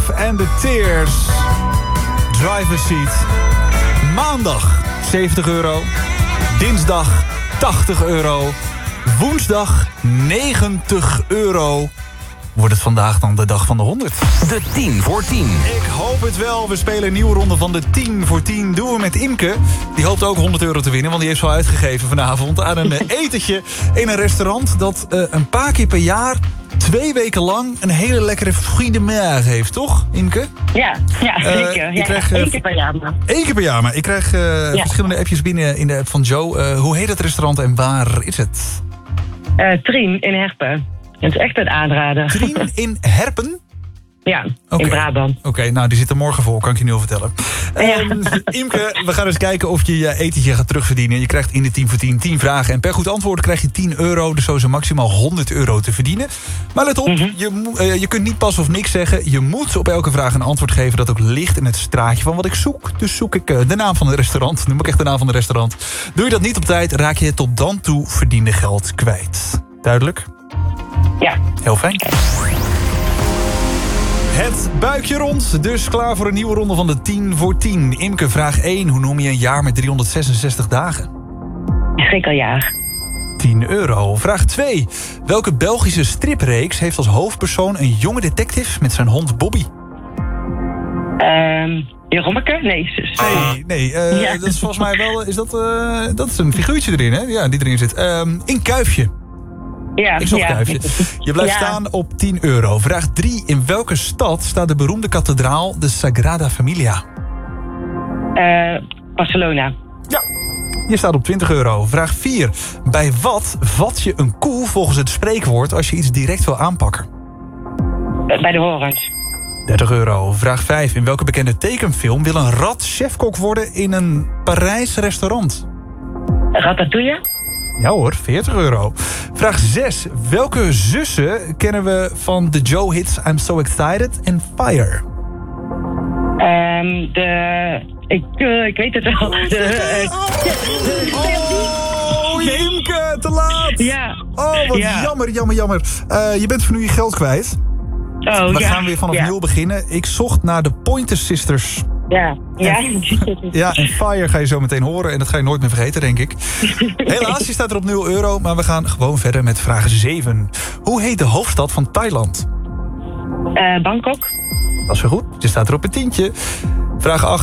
Love and the Tears. Driver's Seat. Maandag 70 euro. Dinsdag 80 euro. Woensdag 90 euro. Wordt het vandaag dan de dag van de 100? De 10 voor 10. Ik hoop het wel. We spelen een nieuwe ronde van de 10 voor 10. Doen we met Imke. Die hoopt ook 100 euro te winnen. Want die heeft zo uitgegeven vanavond aan een etentje in een restaurant dat een paar keer per jaar 2 weken lang een hele lekkere fruit de mer heeft, toch, Imke? Ja, zeker. Je krijgt, 1 keer per jaar maar. 1 keer per jaar, maar ik krijg verschillende appjes binnen in de app van Joe. Hoe heet het restaurant en waar is het? Trien in Herpen. Het is echt een aanrader. Trien in Herpen? Ja, Okay. in Brabant. Oké, nou die zit er morgen voor, kan ik je nu al vertellen. Imke, we gaan eens kijken of je je etentje gaat terugverdienen. Je krijgt in de 10 voor 10 10 vragen. En per goed antwoord krijg je 10 euro. Dus sowieso maximaal 100 euro te verdienen. Maar let op, je kunt niet pas of niks zeggen. Je moet op elke vraag een antwoord geven dat ook ligt in het straatje van wat ik zoek. Dus zoek ik de naam van het restaurant. Noem ik echt de naam van het restaurant. Doe je dat niet op tijd, raak je het tot dan toe verdiende geld kwijt. Duidelijk? Ja. Heel fijn. Het buikje rond, dus klaar voor een nieuwe ronde van de 10 voor 10. Imke, vraag 1. Hoe noem je een jaar met 366 dagen? Schrikkeljaar. 10 euro. Vraag 2. Welke Belgische stripreeks heeft als hoofdpersoon een jonge detective met zijn hond Bobby? Jerommeke? Nee. Dat is volgens mij wel... dat is een figuurtje erin, hè? Ja, die erin zit. In Kuifje. Ja, Ik zocht Kuifje. Je blijft staan op 10 euro. Vraag 3. In welke stad staat de beroemde kathedraal de Sagrada Familia? Barcelona. Ja. Je staat op 20 euro. Vraag 4. Bij wat vat je een koe volgens het spreekwoord als je iets direct wil aanpakken? Bij de horens. 30 euro. Vraag 5. In welke bekende tekenfilm wil een rat chefkok worden in een Parijs restaurant? Ratatouille. Ja hoor, 40 euro. Vraag 6. Welke zussen kennen we van de Joe-hits I'm So Excited en Fire? Ik weet het wel. Imke, te laat! Ja. Oh, wat jammer. Je bent voor nu je geld kwijt. We gaan weer vanaf nul beginnen. Ik zocht naar de Pointer Sisters. Ja. Ja, en Fire ga je zo meteen horen. En dat ga je nooit meer vergeten, denk ik. Helaas, je staat er op 0 euro. Maar we gaan gewoon verder met vraag 7. Hoe heet de hoofdstad van Thailand? Bangkok. Dat is weer goed. Je staat er op een tientje. Vraag 8.